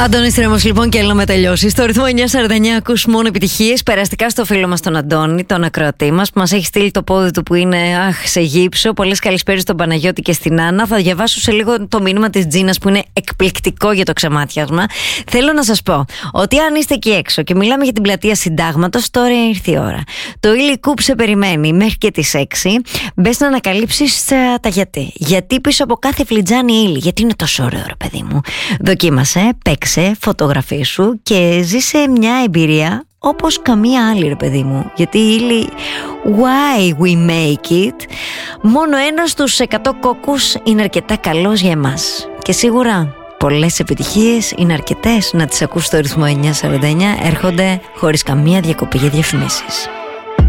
Αντώνης Τρέμος λοιπόν, και έλα με τελειώσει. Στο ρυθμό 949 ακούς μόνο επιτυχίες. Περαστικά στο φίλο μας τον Αντώνη, τον ακροατή μας, που μας έχει στείλει το πόδι του που είναι σε γύψο. Πολλές καλησπέρες στον Παναγιώτη και στην Άννα. Θα διαβάσω σε λίγο το μήνυμα της Τζίνας που είναι εκπληκτικό για το ξεμάτιασμα. Θέλω να σας πω ότι αν είστε εκεί έξω και μιλάμε για την πλατεία Συντάγματος, τώρα ήρθε η ώρα. Το Ήλι Κουπ σε περιμένει μέχρι και τις 6. Μπες να ανακαλύψεις τα γιατί. Γιατί πίσω από κάθε φλιτζάνι ήλι, γιατί είναι τόσο ωραίο, ρε παιδί μου. Δοκίμασε, παίξε, φωτογραφίσου και ζήσε μια εμπειρία όπως καμία άλλη, ρε παιδί μου. Γιατί η ύλη, why we make it, μόνο ένας στους 100 κόκκους είναι αρκετά καλός για εμάς. Και σίγουρα πολλές επιτυχίες είναι αρκετές να τις ακούς στο ρυθμό 949. Έρχονται χωρίς καμία διακοπή για διαφημίσεις.